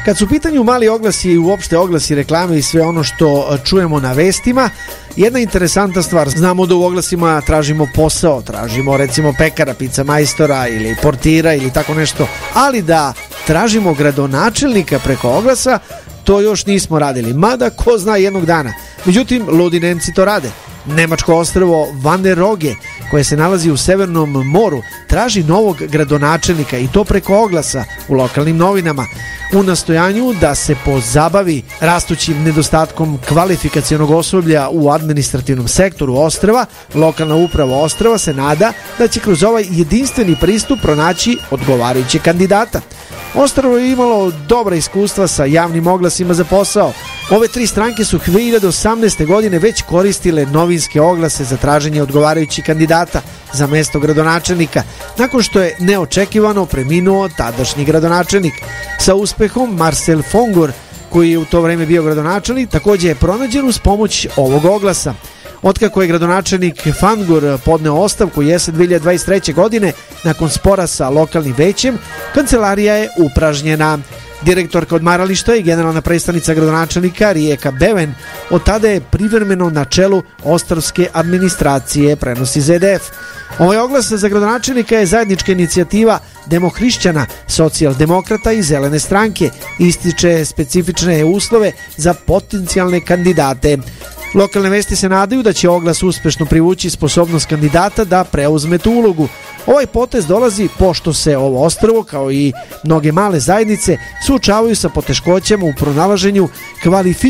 Kad su u pitanju mali oglasi i uopšte oglasi, reklame i sve ono što čujemo na vestima, jedna interesantna stvar, znamo da u oglasima tražimo posao, tražimo recimo pekara, pica majstora ili portira ili tako nešto, ali da tražimo gradonačelnika preko oglasa, to još nismo radili, mada ko zna jednog dana. Međutim, ludi Nemci to rade. Nemačko ostrvo Vanderroge, koje se nalazi u Severnom moru, traži novog gradonačelnika i to preko oglasa u lokalnim novinama. U nastojanju da se pozabavi rastućim nedostatkom kvalifikacionog osoblja u administrativnom sektoru ostrva, lokalna uprava ostrva se nada da će kroz ovaj jedinstveni pristup pronaći odgovarajuće kandidata. Ostrvo je imalo dobra iskustva sa javnim oglasima za posao. Ove tri stranke su 2018. godine već koristile novinske oglase za traženje odgovarajućih kandidata za mesto gradonačelnika, nakon što je neočekivano preminuo tadašnji gradonačelnik. Sa uspehom Marcel Fongur, koji je u to vreme bio gradonačelnik, također je pronađen uz pomoć ovog oglasa. Otkako je gradonačelnik Fangur podneo ostavku jesen 2023. godine, nakon spora sa lokalnim većem, kancelarija je upražnjena. Direktorka odmarališta i generalna predstavnica gradonačelnika Rijeka Beven od tada je privremeno na čelu ostrvske administracije, prenosi ZDF. Ovaj oglas za gradonačelnika je zajednička inicijativa demohrišćana, socijaldemokrata i zelene stranke, ističe specifične uslove za potencijalne kandidate. Lokalne vesti se nadaju da će oglas uspešno privući sposobnost kandidata da preuzme tu ulogu. Ovaj potez dolazi pošto se ovo ostrvo, kao i mnoge male zajednice, suočavaju sa poteškoćama u pronalaženju kvalifikovanih